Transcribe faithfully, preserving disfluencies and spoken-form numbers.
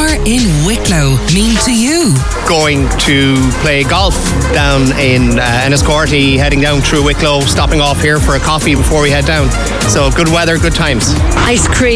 summer in Wicklow mean to you? Going to play golf down in uh, Enniscorthy, heading down through Wicklow, stopping off here for a coffee before we head down. So good weather, good times. Ice cream.